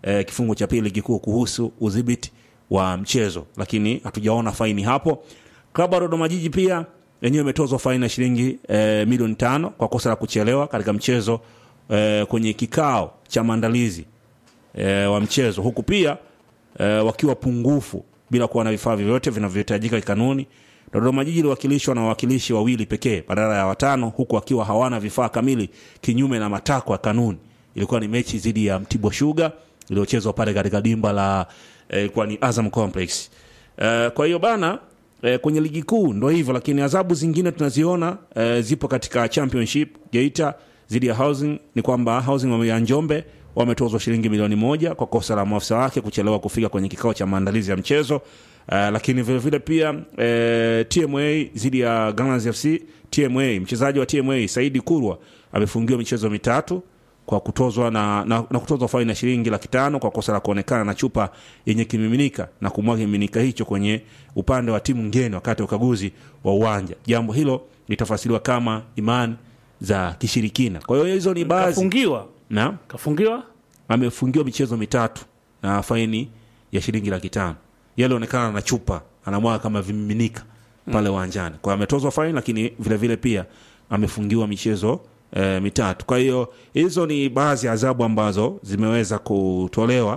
eh, kifungu cha pili ligi kuu kuhusu udhibiti wa mchezo, lakini hatujaona faini hapo. Klabu ya Dodoma Jiji pia yenyewe imetozwa faini ya shilingi eh, milioni tano kwa kosa la kuchelewa katika mchezo eh, kwenye kikao cha maandalizi eh, wa mchezo, huku pia eh, wakiwa pungufu bila kuwa na vifaa vyovyote vinavyohitajika kanuni. Dodoma Jiji iliwakilishwa na wawakilishi wawili pekee badala ya watano, huku wakiwa hawana vifaa kamili kinyume na matakwa ya kanuni. Ilikuwa ni mechi dhidi ya Mtibwa Sugar iliyochezwa pale katika dimba la eh, kwa ni Azam Complex. Eh, kwa hiyo bana eh, kwenye ligi kuu ndio hivyo, lakini adhabu zingine tunaziona eh, zipo katika Championship. Geita dhidi ya Housing ni kwamba Housing ya Njombe wametozwa shilingi milioni moja kwa kosa la maafisa wake kuchelewa kufika kwenye kikao cha maandalizi ya mchezo. Uh, lakini vile vile pia uh, T M A dhidi ya Gunners F C. T M A, mchezaji wa T M A Saidi Kurwa amefungiwa michezo mitatu kwa kutozwa na, na, na kutozwa faini ya shilingi laki tano kwa kosa la kuonekana na chupa yenye kimiminika na kumwaga kimiminika hicho kwenye upande wa timu ngeni wakati wa ukaguzi wa uwanja. Jambo hilo litafasiriwa kama imani za kishirikina. Kwa hiyo hizo ni baadhi. Kafungiwa Na kafungiwa amefungiwa michezo mitatu na faini ya shilingi laki tano. Yale onekana na chupa anamwaga kama vimiminika pale uwanjani. Kwa ametozwa faini, lakini vile vile pia amefungiwa michezo e, mitatu. Kwa hiyo hizo ni baadhi ya adhabu ambazo zimeweza kutolewa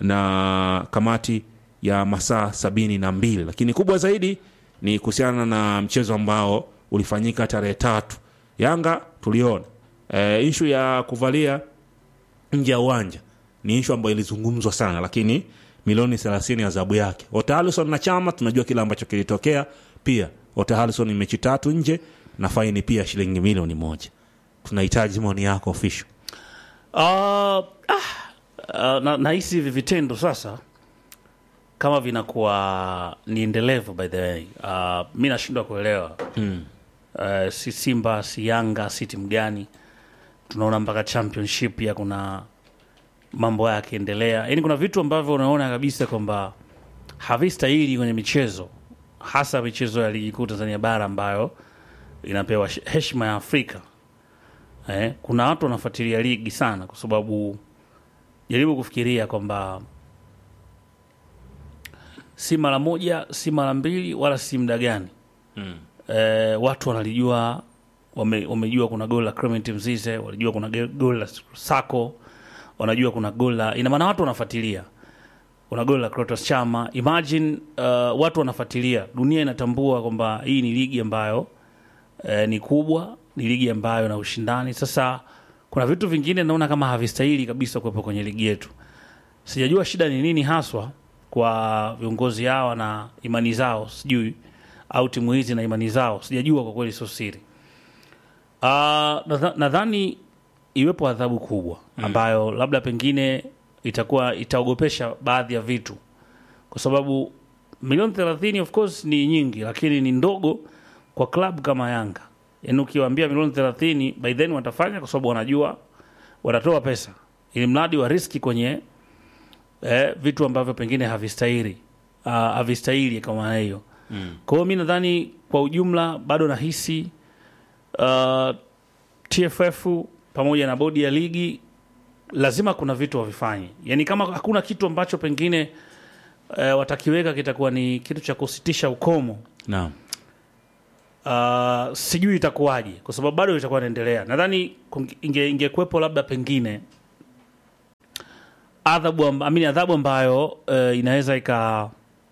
na kamati ya masaa sabini na mbili, lakini kubwa zaidi ni kuhusiana na mchezo ambao ulifanyika tarehe tatu. Yanga tuliona e, issue ya kuvalia nje ya uwanja ni issue ambayo ilizungumzwa sana, lakini milioni thelathini adhabu yake. Ota Allison na Chama tunajua kila ambacho kilitokea. Pia Ota Allison mechi tatu nje na faini pia shilingi milioni moja. Tunahitaji maoni yako official. Uh, ah, uh, na nahisi hivi vitendo sasa kama vinakuwa ni endelevu. By the way, uh, mimi nashindwa kuelewa mm. uh, si Simba si Yanga si timu gani tunaona mpaka Championship ya kuna mambo yake endelea. Yaani kuna vitu ambavyo unaona kabisa kwamba havistahili kwenye michezo, hasa michezo ya ligi kuu Tanzania bara ambayo inapewa heshima ya Afrika. Eh, kuna watu wanafuatilia ligi sana kwa sababu jaribu kufikiria kwamba si mara moja, si mara mbili, wala si muda gani. Mm. Eh, watu wanalijua, wame, wamejua kuna goli la Clement Mzize, walijua kuna goli la Sako, wanajua kuna goli la, ina maana watu wanafuatilia. Kuna goli la Clatous Chama. Imagine uh, watu wanafuatilia. Dunia inatambua kwamba hii ni ligi ambayo eh, ni kubwa, ni ligi ambayo na ushindani. Sasa kuna vitu vingine naona kama havistahili kabisa kuwepo kwenye ligi yetu. Sijajua shida ni nini haswa kwa viongozi hawa na imani zao, sijui, au timu hizi na imani zao. Sijajua kwa kweli, sio siri. Uh, nadhani iwepo adhabu kubwa ambayo mm. labda pengine itakuwa itaogopesha baadhi ya vitu, kwa sababu milioni thelathini of course ni nyingi, lakini ni ndogo kwa club kama Yanga. Yaani ukiwaambia milioni thelathini by then watafanya, kwa sababu wanajua watatoa pesa ili mradi wa riski kwenye eh, vitu ambavyo pengine havistahili uh, havistahili kama hiyo. Mm. Kwa hiyo mimi nadhani kwa ujumla bado nahisi uh, T F F pamoja na bodi ya ligi lazima kuna vitu wavifanye. Yaani kama hakuna kitu ambacho pengine uh, watakiweka kitakuwa ni kitu cha kusitisha ukomo. Naam. Uh, sijui itakuwaje kwa sababu bado itakuwa inaendelea. Nadhani inge ingekuepo labda pengine adhabu amini adhabu ambayo uh, inaweza ika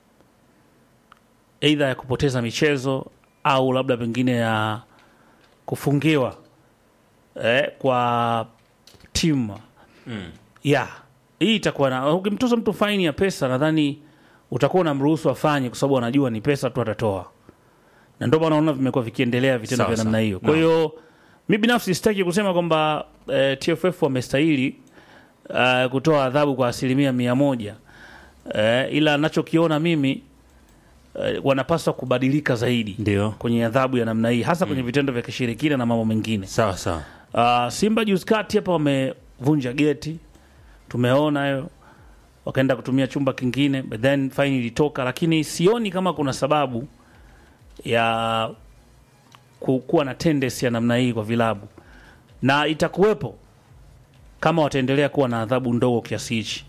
aidha ya kupoteza michezo au labda pengine ya kufungiwa eh, kwa timu. Mm. Yeah. Hii itakuwa na ukimtoza mtu faini ya pesa, nadhani utakuwa unamruhusu afanye kwa sababu anajua ni pesa tu atatoa. Na ndio maana unaona vimekuwa vikiendelea vitendo vya namna hiyo. Kwa hiyo mimi binafsi sitaki kusema kwamba eh, T F F wamestahili uh, kutoa adhabu kwa asilimia mia moja. Eh, ila anachokiona mimi uh, wanapaswa kubadilika zaidi. Ndio. Kwenye adhabu ya namna hii, hasa mm. kwenye vitendo vya kishirikina na mambo mengine. Sawa sawa. Uh, Simba juzi kati hapa wamevunja geti. Tumeona hayo. Wakaenda kutumia chumba kingine, but then fine ilitoka, lakini sioni kama kuna sababu ya kuwa na tendency ya namna hii kwa vilabu, na itakuwepo kama wataendelea kuwa na adhabu ndogo kiasi hichi.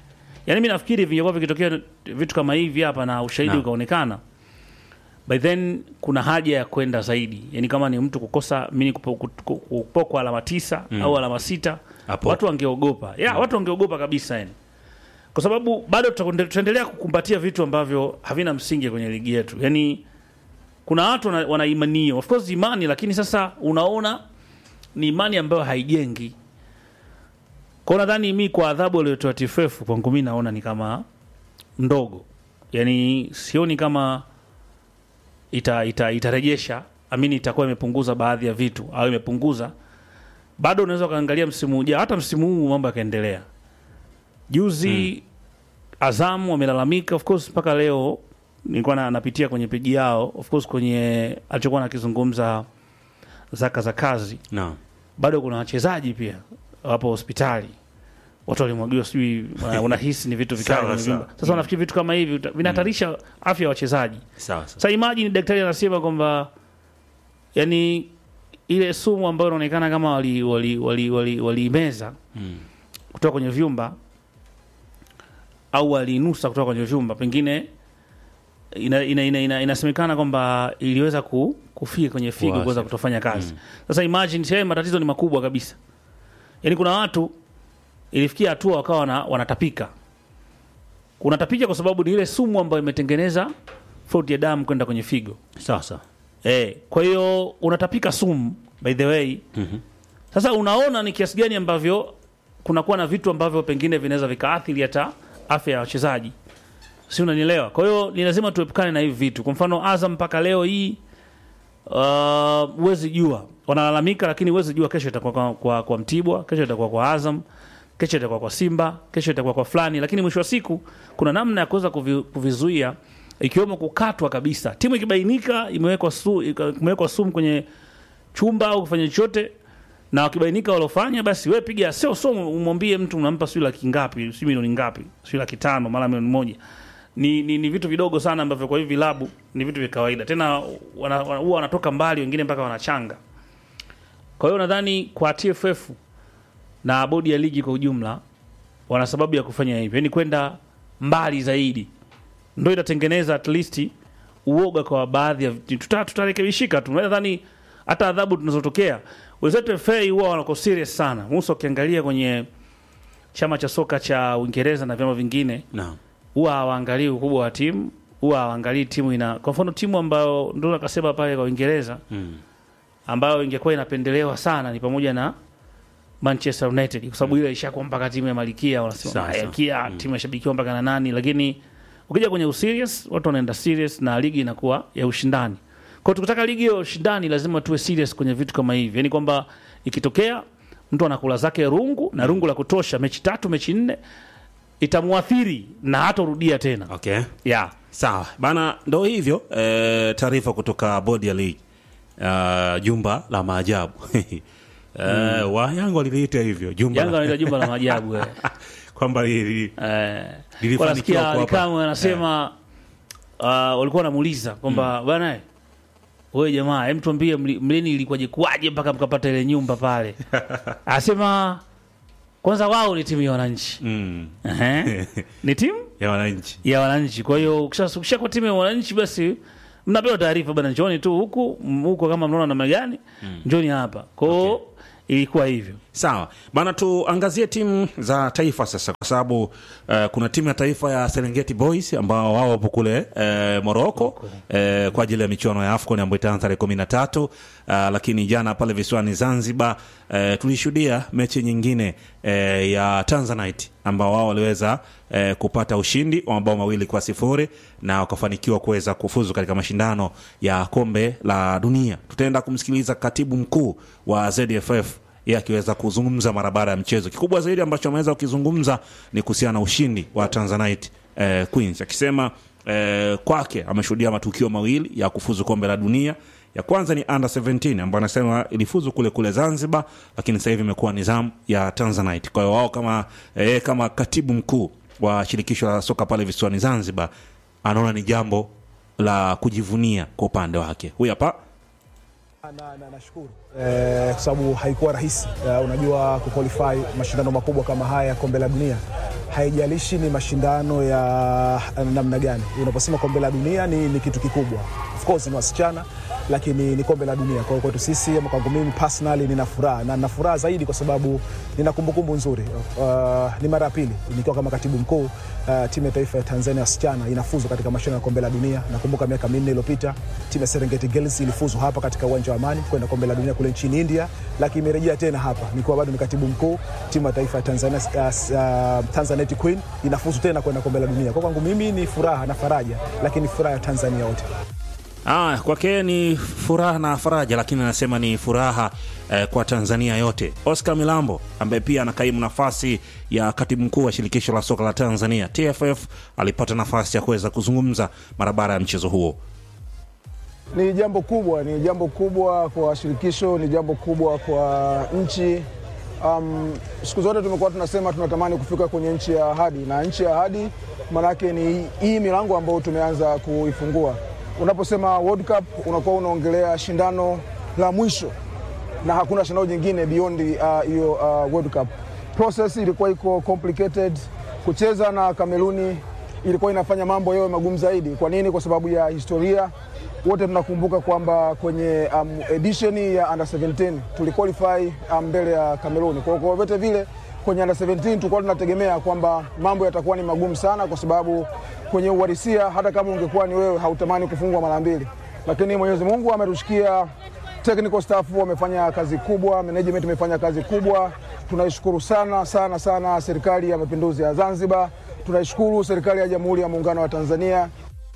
yani mimi nafikiri vingekuwa vikitokea vitu kama hivi hapa na ushahidi Na. ukaonekana, by then kuna haja ya kwenda zaidi. Yani kama ni mtu kukosa mimi kupokwa alama tisa mm. au alama sita, Apo. watu wangeogopa. Ya, mm. watu wangeogopa kabisa yani. Kwa sababu bado tutaendelea kukumbatia vitu ambavyo havina msingi kwenye ligi yetu. Yani kuna watu wana, wana imani, of course imani, lakini sasa unaona ni imani ambayo haijengi. Kwa nadhani mimi kwa adhabu iliyotoa T F F kwangu mimi naona ni kama ndogo. Yani sioni kama ita ita itarejesha, amini itakuwa imepunguza baadhi ya vitu au imepunguza. Bado unaweza kaangalia msimu ujao, hata msimu huu mambo yakaendelea. Juzi hmm. Azam wamelalamika, of course mpaka leo nilikuwa na, napitia kwenye peji yao, of course kwenye alichokuwa nakizungumza Zaka za kazi. No. Bado kuna wachezaji pia wapo hospitali. Watu walimwagiwa, sijui unahisi ni vitu vikali kwenye vyumba. Sasa wanafikiri vitu kama hivi vinahatarisha mm. afya ya wachezaji. Sawa. Sasa imagine daktari anasema kwamba yani ile sumu ambayo inaonekana kama wali wali wali wali walimeza mm. kutoka kwenye vyumba au walinusa kutoka kwenye vyumba, pengine ina, ina, ina, ina, inasemekana kwamba iliweza ku, kufika kwenye figo kuweza kutofanya kazi. Mm. Sasa imagine sasa matatizo ni makubwa kabisa. Yaani kuna watu ilifikia hatua wakawa wana, wanatapika. Unatapika kwa sababu ni ile sumu ambayo imetengeneza flow ya damu kwenda kwenye figo. Sasa. Eh, kwa hiyo unatapika sumu by the way. Mm-hmm. Sasa unaona ni kiasi gani ambavyo kunakuwa na vitu ambavyo pengine vinaweza vikaathiri hata afya ya wachezaji. Si unanielewa? Kwa hiyo ni lazima tuepukane na hivi vitu. Kwa mfano Azam mpaka leo hii uh, uwezi jua. Wanalalamika lakini uwezi jua kesho itakuwa kwa, kwa, kwa Mtibwa, kesho itakuwa kwa Azam, kesho itakuwa kwa Simba, kesho itakuwa kwa fulani, lakini mwisho wa siku kuna namna ya kuweza kuvi, kuvizuia, ikiwemo kukatwa kabisa. Timu ikibainika imewekwa su, imewekwa sumu kwenye chumba au kufanya chochote, na wakibainika walofanya, basi wewe piga sio somo umwambie mtu unampa sio laki ngapi, sio milioni ngapi, sio laki tano mara milioni moja. Ni, ni, ni vitu vidogo sana ambavyo kwa hivi vilabu ni vitu vya kawaida. Tena huwa wana, wana, wanatoka mbali wengine mpaka wanachanga. Kwa hiyo nadhani kwa T F F na bodi ya ligi kwa ujumla wana sababu ya kufanya hivyo. Yaani kwenda mbali zaidi. Ndio itatengeneza at least uoga kwa baadhi ya tuta tutarekebishika tu. Nadhani hata adhabu tunazotokea wenzetu F A huwa wako serious sana. Musa ukiangalia kwenye chama cha soka cha Uingereza na vyama vingine, naam, huwa hawaangalii ukubwa wa timu, huwa hawaangalii timu ina, kwa mfano timu ambayo ndio nakasema pale kwa Uingereza mm. ambayo ingekuwa inapendelewa sana ni pamoja na Manchester United, kwa sababu ile ishakuwa mpaka timu ya Malikia, wanasema Malikia mm. timu ya shabikiwa mpaka na nani, lakini ukija kwenye userious watu wanaenda serious na ligi inakuwa ya ushindani. Kwa tukitaka ligi ya ushindani lazima tuwe serious kwenye vitu kama hivi. Yaani kwamba ikitokea mtu anakula zake rungu na rungu la kutosha mechi tatu mechi nne itamuathiri na hatarudia tena. Okay. Yeah. Sawa. Bana ndo hivyo e, taarifa kutoka bodi ya ligi. Uh, jumba la maajabu. Eh mm. wa Yanga waliliita hivyo, jumba. Yanga wanaita jumba la maajabu wewe. Kwamba hili eh lilifanikiwa kwa hapa. Kama wanasema uh, walikuwa wanamuuliza kwamba mm. bwana wewe jamaa, hem tuambie mleni ilikuwaje kuaje mpaka mkapata ile nyumba pale. Anasema kwanza wao ni timu ya wananchi. Mm. Eh. Ni timu ya wananchi. Ya wananchi. Kwa hiyo ukishasukisha kwa timu ya wananchi basi mnapewa taarifa bwana, njoni tu huku huko kama mnaona namna gani, mm. njoni hapa. Kwa hiyo okay. ilikuwa hivyo. Sawa. Bana tuangazie timu za taifa sasa, kwa sababu uh, kuna timu ya taifa ya Serengeti Boys ambao wao wapo kule uh, Morocco uh, kwa ajili ya michuano ya AFCON ambayo itaanza tarehe kumi na tatu, uh, lakini jana pale visiwani Zanzibar uh, tulishuhudia mechi nyingine uh, ya Tanzanite ambao wao waliweza uh, kupata ushindi wa mabao mawili kwa sifuri na wakafanikiwa kuweza kufuzu katika mashindano ya kombe la dunia. Tutaenda kumsikiliza katibu mkuu wa Z F F yeye akiweza kuzungumza mara baada ya mchezo. Kikubwa zaidi ambacho ameweza kukizungumza ni kuhusiana na ushindi wa Tanzanite eh, Queens, akisema eh, kwake ameshuhudia matukio mawili ya kufuzu kombe la dunia. Ya kwanza ni under seventeen ambayo anasema ilifuzu kule kule Zanzibar, lakini sasa hivi imekuwa nizamu ya Tanzanite. Kwa hiyo wao kama eh, kama katibu mkuu wa shirikisho la soka pale visiwani Zanzibar anaona ni jambo la kujivunia kwa upande wake. Huyu hapa na na nashukuru eh, kwa sababu haikuwa rahisi. Uh, unajua kuqualify mashindano makubwa kama haya kombe la dunia haijalishi ni mashindano ya namna gani. Unaposema kombe la dunia ni, ni kitu kikubwa. Of course ni wasichana, lakini ni kombe la dunia. Kwa hiyo kwetu sisi, kwangu mimi personally nina furaha, na nina furaha zaidi kwa sababu nina kumbukumbu nzuri. Uh, ni mara ya pili nikiwa kama katibu mkuu uh, timu ya taifa ya Tanzania wasichana inafuzu katika mashindano ya kombe la dunia. Nakumbuka miaka minne iliyopita timu ya Serengeti Girls ilifuzu hapa katika uwanja wa Amani kwenda kombe la dunia kule nchini India, lakini imerejea tena hapa nikiwa bado ni katibu mkuu. Timu ya taifa ya Tanzania uh, uh, Tanzanite Queen inafuzu tena kwenda kombe la dunia. Kwa kwangu mimi ni furaha na faraja, lakini furaha ya Tanzania wote. Ah, kwake ni furaha na faraja, lakini anasema ni furaha eh, kwa Tanzania yote. Oscar Milambo ambaye pia anakaimu nafasi ya katibu mkuu wa shirikisho la soka la Tanzania T F F alipata nafasi ya kuweza kuzungumza mara baada ya mchezo huo. Ni jambo kubwa, ni jambo kubwa kwa shirikisho, ni jambo kubwa kwa nchi. Um, siku zote tumekuwa tunasema tunatamani kufika kwenye nchi ya ahadi, na nchi ya ahadi manake ni hii milango ambayo tumeanza kuifungua. Unaposema World Cup unakuwa unaongelea shindano la mwisho na hakuna shindano jingine beyond hiyo uh, uh, World Cup. Process ilikuwa iko complicated. Kucheza na Kameruni ilikuwa inafanya mambo yawe magumu zaidi. Kwa nini? Kwa sababu ya historia. Wote tunakumbuka kwamba kwenye um, edition ya under seventeen tuliqualify um, mbele ya Kameruni. Kwa hiyo vyote vile kwenye under seventeen tulikuwa tunategemea kwamba mambo yatakuwa ni magumu sana, kwa sababu kwenye uhalisia hata kama ungekuwa ni wewe hautamani kufungwa mara mbili. Lakini Mwenyezi Mungu ametushikia, technical staff wamefanya kazi kubwa, management imefanya kazi kubwa. Tunaishukuru sana sana sana serikali ya Mapinduzi ya Zanzibar. Tunaishukuru serikali ya Jamhuri ya Muungano wa Tanzania.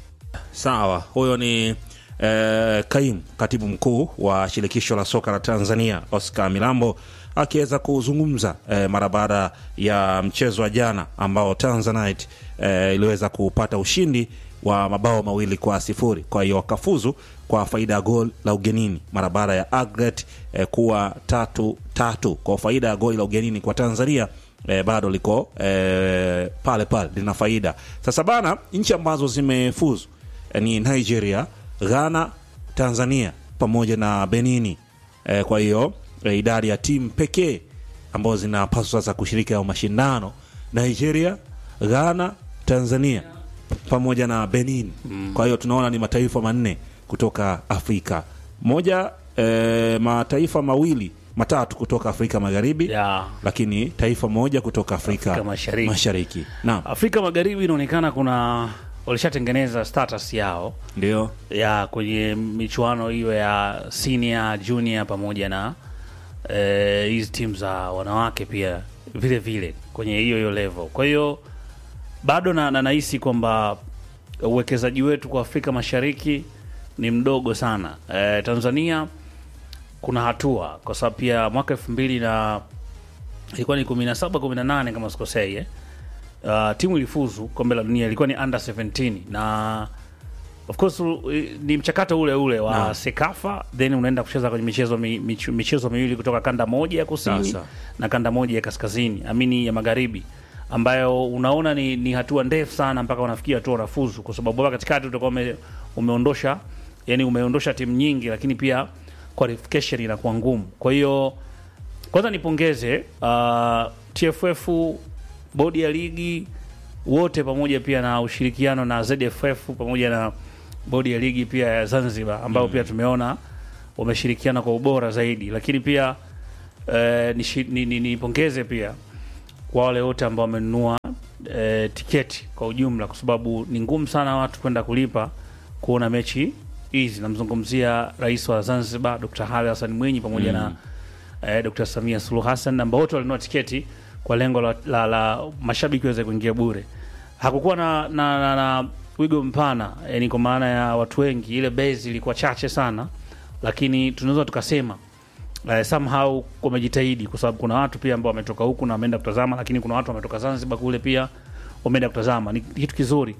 Sawa, huyo ni eh, kaimu katibu mkuu wa shirikisho la soka la Tanzania Oscar Milambo akiweza kuzungumza eh, mara baada ya mchezo wa jana ambao Tanzanite eh, iliweza kupata ushindi wa mabao mawili kwa sifuri. Kwa hiyo wakafuzu kwa faida ya gol la ugenini mara baada ya aggregate eh, kuwa tatu tatu. Kwa faida ya goli la ugenini kwa Tanzania eh, bado liko eh, pale pale lina faida. Sasa bana, nchi ambazo zimefuzu eh, ni Nigeria, Ghana, Tanzania pamoja na Benini. Eh, kwa hiyo eh, idadi ya timu pekee ambazo zinapaswa sasa kushiriki au mashindano Nigeria, Ghana, Tanzania pamoja na Benin. Mm. Kwa hiyo tunaona ni mataifa manne kutoka Afrika. Moja eh, mataifa mawili matatu kutoka Afrika Magharibi, yeah. Lakini taifa moja kutoka Afrika, Afrika Mashariki. Mashariki. Naam. Afrika Magharibi inaonekana kuna walishatengeneza status yao. Ndio. Ya kwenye michuano hiyo ya senior, junior pamoja na eh hizi timu za wanawake pia vile vile kwenye hiyo hiyo level. Kwa hiyo bado na, na nahisi kwamba uwekezaji wetu kwa Afrika Mashariki ni mdogo sana. E, Tanzania kuna hatua kwa sababu pia mwaka elfu mbili na ilikuwa ni kumi na saba kumi na nane kama sikosei eh. Uh, timu ilifuzu kombe la dunia ilikuwa ni under seventeen, na of course ni mchakato ule ule wa no. Sekafa, then unaenda kucheza kwenye michezo mi, michezo, michezo miwili kutoka kanda moja ya kusini Sasa. na kanda moja ya kaskazini, amini ya magharibi, ambayo unaona ni, ni hatua ndefu sana mpaka wanafikia hatua rafuzu, kwa sababu baba katikati utakuwa ume, umeondosha yani umeondosha timu nyingi, lakini pia qualification inakuwa ngumu. Kwa hiyo kwanza nipongeze uh, T F F, bodi ya ligi wote, pamoja pia na ushirikiano na Z F F pamoja na bodi ya ligi pia ya Zanzibar ambao mm. pia tumeona wameshirikiana kwa ubora zaidi. Lakini pia eh, nipongeze ni, ni pia kwa wale wote ambao wamenunua eh, tiketi kwa ujumla, kwa sababu ni ngumu sana watu kwenda kulipa kuona mechi hizi. Namzungumzia Rais wa Zanzibar Doctor Hali Hassan Mwinyi pamoja mm. na eh, Doctor Samia Suluhu Hassan, ambao wote walinunua tiketi kwa lengo la, la, la mashabiki waweze kuingia bure. Hakukuwa na na, na, na wigo mpana, yani kwa maana ya watu wengi, ile base ilikuwa chache sana, lakini tunaweza tukasema uh, somehow wamejitahidi, kwa sababu kuna watu pia ambao wametoka huku na wameenda kutazama, lakini kuna watu wametoka Zanzibar kule pia wameenda kutazama. Ni kitu kizuri.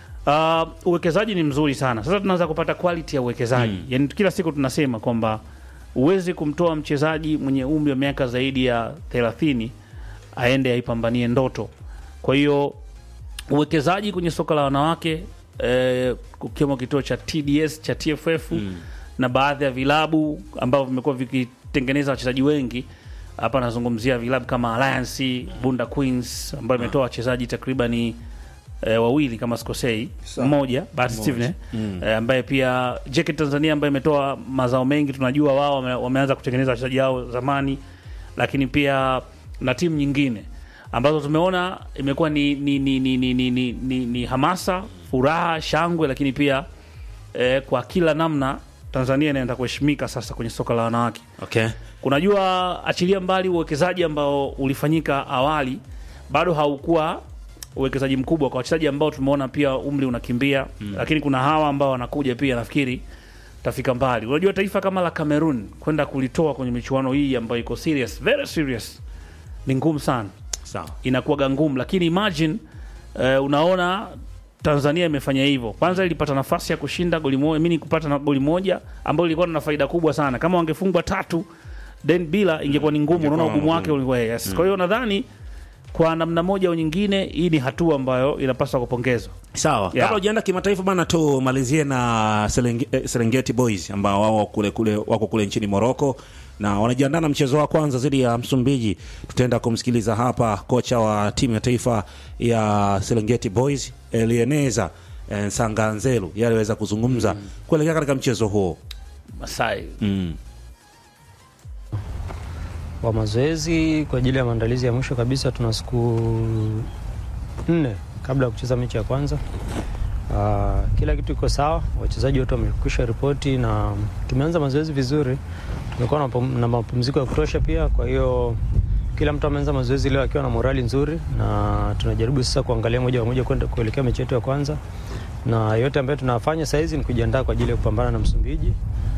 Uh, uwekezaji ni mzuri sana. Sasa tunaanza kupata quality ya uwekezaji. Mm. Yani kila siku tunasema kwamba uwezi kumtoa mchezaji mwenye umri wa miaka zaidi ya thelathini aende aipambanie ndoto. Kwa hiyo uwekezaji kwenye soka la wanawake eh, kukiwemo kituo cha T D S cha T F F mm. na baadhi ya vilabu ambao vimekuwa vikitengeneza wachezaji wengi, Hapa nazungumzia vilabu kama Alliance, Bunda Queens ambayo imetoa wachezaji takriban e, wawili kama sikosei, mmoja Bart Steven mm. e, ambaye pia J K Tanzania ambaye imetoa mazao mengi. Tunajua wao wame, wameanza kutengeneza wachezaji wao zamani, lakini pia na timu nyingine ambazo tumeona imekuwa ni ni ni ni, ni, ni, ni, ni ni hamasa, furaha, shangwe, lakini pia e, kwa kila namna Tanzania inaenda kuheshimika sasa kwenye soka la wanawake. Okay. Kunajua achilia mbali uwekezaji ambao ulifanyika awali, bado haukuwa uwekezaji mkubwa kwa wachezaji ambao tumeona pia umri unakimbia mm. lakini kuna hawa ambao wanakuja pia nafikiri tafika mbali. Unajua taifa kama la Cameroon kwenda kulitoa kwenye michuano hii ambayo iko serious, very serious, ni ngumu sana. Sawa. Inakuwa ngumu, lakini imagine uh, unaona Tanzania imefanya hivyo. Kwanza ilipata nafasi ya kushinda goli moja, mimi kupata na goli moja ambayo ilikuwa na faida kubwa sana. Kama wangefungwa tatu then bila ingekuwa ni ngumu, unaona ugumu wake ulikuwa yes. Mm. Kwa hiyo nadhani kwa namna moja au nyingine hii ni hatua ambayo inapaswa kupongezwa. Sawa. Yeah. Kabla hujaenda kimataifa bana, tu malizie na Serengeti, eh, Serengeti Boys ambao wao kule kule wako kule nchini Morocco na wanajiandaa na mchezo wa kwanza dhidi ya Msumbiji. Tutaenda kumsikiliza hapa kocha wa timu ya taifa ya Serengeti Boys Elieneza eh, Sanganzelu yeye aliweza kuzungumza mm. kuelekea katika mchezo huo. Masai. Mm. Wa mazoezi kwa ajili ya maandalizi ya mwisho kabisa, tuna siku nne kabla ya kucheza mechi ya kwanza. Uh, kila kitu iko sawa, wachezaji wote wamekwisha ripoti na tumeanza mazoezi vizuri. Tumekuwa na mapumziko ya kutosha pia, kwa hiyo kila mtu ameanza mazoezi leo akiwa na morali nzuri, na tunajaribu sasa kuangalia moja kwa moja kwenda kuelekea mechi yetu ya kwanza, na yote ambayo tunafanya sasa hizi ni kujiandaa kwa ajili ya kupambana na Msumbiji.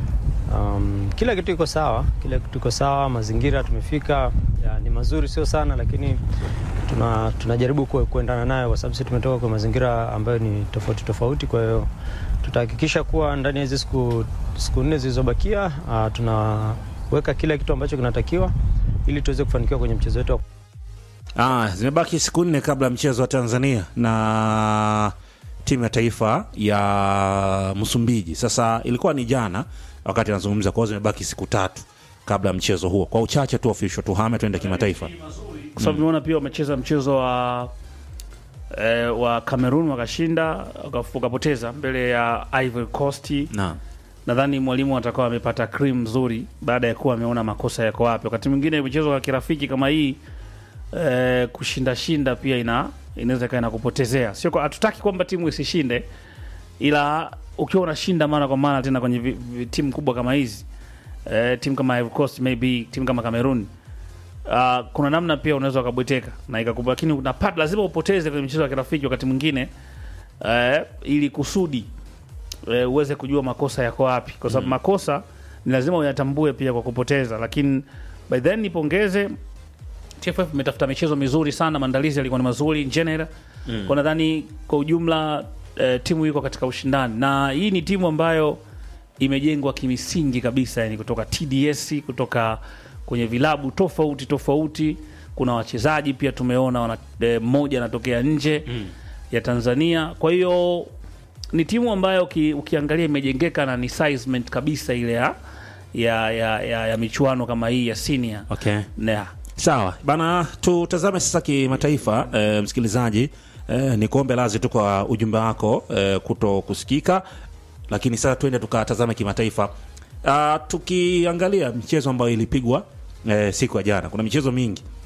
Um, kila kitu iko sawa, kila kitu iko sawa, mazingira tumefika ya, ni mazuri sio sana, lakini tuna tunajaribu kuendana nayo kwa sababu sisi tumetoka kwa mazingira ambayo ni tofauti tofauti. Kwa hiyo tutahakikisha kuwa ndani ya hizo siku siku nne zilizobakia uh, tunaweka kila kitu ambacho kinatakiwa ili tuweze kufanikiwa kwenye mchezo wetu. Ah, zimebaki siku nne kabla ya mchezo wa Tanzania na timu ya taifa ya Msumbiji. Sasa ilikuwa ni jana wakati anazungumza, kwa hiyo zimebaki siku tatu kabla ya mchezo huo. Kwa uchache tu official tuhame tuende kimataifa. Kwa sababu umeona pia wamecheza mchezo wa eh, wa Cameroon wakashinda, wakapoteza mbele ya Ivory Coast. Naam. Nadhani mwalimu atakuwa amepata cream nzuri baada ya kuwa ameona makosa yako wapi. Wakati mwingine mchezo wa kirafiki kama hii eh, kushinda shinda pia ina inaweza kana kupotezea. Sio kwa hatutaki kwamba timu isishinde, ila ukiwa unashinda mara kwa mara tena kwenye vi, vi, timu kubwa kama hizi eh, timu kama Ivory Coast, maybe timu kama Cameroon, uh, kuna namna pia unaweza ukabweteka na ikakubwa, lakini unapata lazima upoteze kwenye mchezo wa kirafiki wakati mwingine eh, ili kusudi eh, uweze kujua makosa yako wapi, kwa sababu mm. makosa ni lazima uyatambue pia kwa kupoteza. Lakini by then nipongeze T F F, imetafuta michezo mizuri sana, maandalizi yalikuwa ni mazuri in general. Mm. Kwa nadhani kwa ujumla eh, timu iko katika ushindani, na hii ni timu ambayo imejengwa kimisingi kabisa, yani kutoka T D S, kutoka kwenye vilabu tofauti tofauti. Kuna wachezaji pia tumeona wana mmoja anatokea nje mm. ya Tanzania. Kwa hiyo ni timu ambayo ki, ukiangalia imejengeka na ni sizement kabisa ile ya ya, ya, ya, ya michuano kama hii ya senior. Okay. Na sawa bana, tutazame sasa kimataifa. E, msikilizaji, e, ni kuombe lazi tu kwa ujumbe wako e, kuto kusikika, lakini sasa twende tukatazame kimataifa. Uh, tukiangalia michezo ambayo ilipigwa e, siku ya jana, kuna michezo mingi